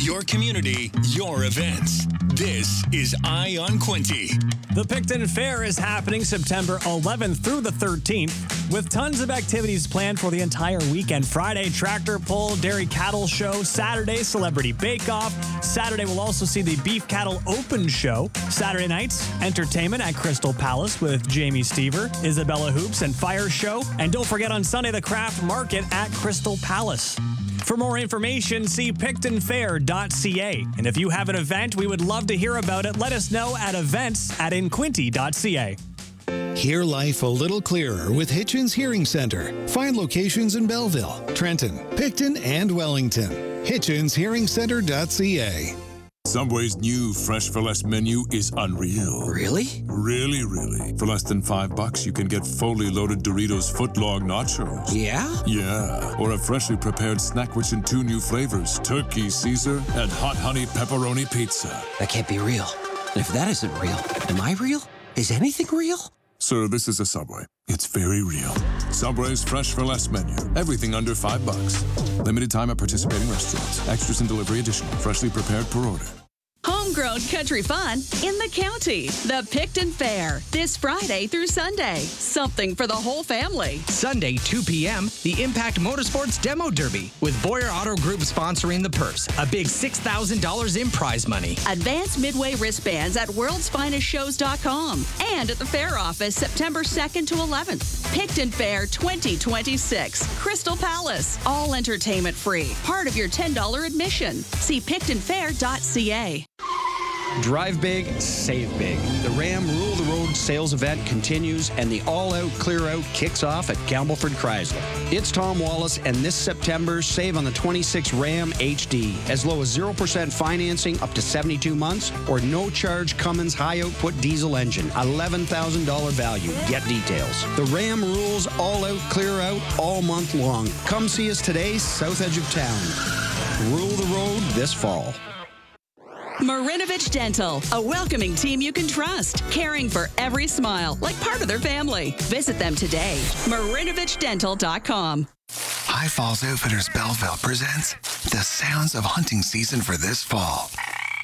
your community, your events. This is Eye on Quinte. The Picton Fair is happening September 11th through the 13th, with tons of activities planned for the entire weekend. Friday, tractor pull, dairy cattle show. Saturday, celebrity bake-off. Saturday, we'll also see the Beef Cattle Open Show. Saturday nights, entertainment at Crystal Palace with Jamie Stever, Isabella Hoops, and Fire Show. And don't forget on Sunday, the Craft Market at Crystal Palace. For more information, see pictonfair.ca. And if you have an event, we would love to hear about it. Let us know at events@inquinte.ca. Hear life a little clearer with Hitchens Hearing Center. Find locations in Belleville, Trenton, Picton, and Wellington. HitchensHearingCenter.ca. Subway's new Fresh for Less menu is unreal. Really? Really, really. For less than $5, you can get fully loaded Doritos footlong nachos. Yeah? Yeah. Or a freshly prepared snack rich in 2 new flavors, Turkey Caesar and Hot Honey Pepperoni Pizza. That can't be real. And if that isn't real, am I real? Is anything real? Sir, this is a Subway. It's very real. Subway's Fresh for Less menu. Everything under $5. Limited time at participating restaurants. Extras and delivery additional. Freshly prepared per order. Homegrown country fun in the county. The Picton Fair. This Friday through Sunday. Something for the whole family. Sunday, 2 p.m., the Impact Motorsports Demo Derby with Boyer Auto Group sponsoring the purse. A big $6,000 in prize money. Advanced Midway wristbands at worldsfinestshows.com. And at the fair office September 2nd to 11th. Picton Fair 2026. Crystal Palace. All entertainment free. Part of your $10 admission. See pictonfair.ca. Drive big, save big. The Ram Rule the Road sales event continues, and the all-out clear-out kicks off at Campbellford Chrysler. It's Tom Wallace, and this September, save on the 26 Ram HD. As low as 0% financing up to 72 months, or no-charge Cummins high-output diesel engine. $11,000 value. Get details. The Ram Rules all-out clear-out all month long. Come see us today, south edge of town. Rule the road this fall. Marinovich Dental, a welcoming team you can trust, caring for every smile like part of their family. Visit them today. MarinovichDental.com. High Falls Outfitters Belleville presents the sounds of hunting season for this fall.